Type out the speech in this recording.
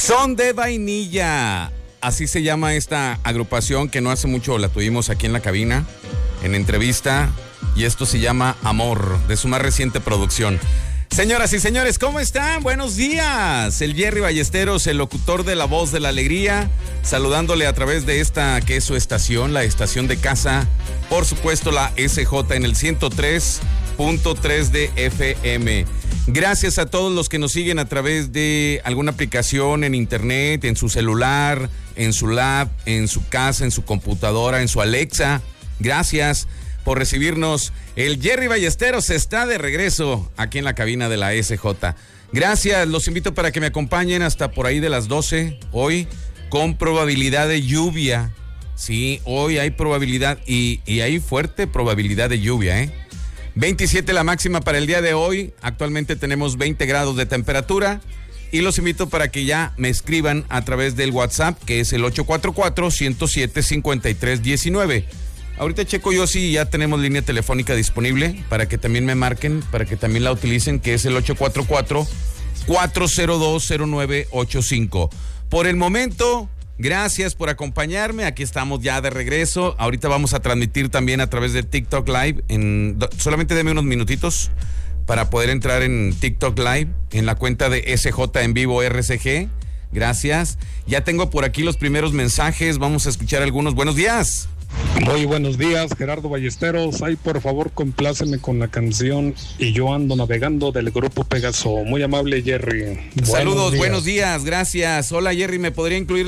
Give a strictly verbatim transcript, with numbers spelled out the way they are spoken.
Son de Vainilla. Así se llama esta agrupación que no hace mucho la tuvimos aquí en la cabina, en entrevista. Y esto se llama Amor, de su más reciente producción. Señoras y señores, ¿cómo están? Buenos días. El Jerry Ballesteros, el locutor de La Voz de la Alegría, saludándole a través de esta que es su estación, la estación de casa, por supuesto la S J en el ciento tres punto tres de F M. Gracias a todos los que nos siguen a través de alguna aplicación en internet, en su celular, en su lab, en su casa, en su computadora, en su Alexa. Gracias por recibirnos. El Jerry Ballesteros está de regreso aquí en la cabina de la S J. Gracias, los invito para que me acompañen hasta por ahí de las doce, hoy, con probabilidad de lluvia. Sí, hoy hay probabilidad y, y hay fuerte probabilidad de lluvia, ¿eh? veintisiete la máxima para el día de hoy. Actualmente tenemos veinte grados de temperatura. Y los invito para que ya me escriban a través del WhatsApp, que es el ocho cuatro cuatro, ciento siete, cincuenta y tres diecinueve. Ahorita checo yo si ya tenemos línea telefónica disponible para que también me marquen, para que también la utilicen, que es el ocho cuatro cuatro, cuatro cero dos, cero nueve ocho cinco. Por el momento, gracias por acompañarme. Aquí estamos ya de regreso. Ahorita vamos a transmitir también a través de TikTok Live. En, solamente deme unos minutitos para poder entrar en TikTok Live, en la cuenta de S J en vivo R C G. Gracias. Ya tengo por aquí los primeros mensajes. Vamos a escuchar algunos. Buenos días. Muy buenos días, Gerardo Ballesteros. Ay, por favor, compláceme con la canción Y yo ando navegando, del grupo Pegaso. Muy amable, Jerry. Saludos, buenos días. Buenos días, gracias. Hola, Jerry, ¿me podría incluir